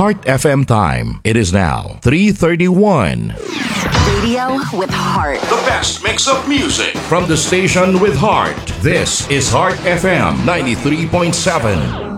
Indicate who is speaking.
Speaker 1: Heart FM time. It is now 3:31.
Speaker 2: Radio with heart.
Speaker 1: The best mix of music from the station with heart. This is Heart FM 93.7.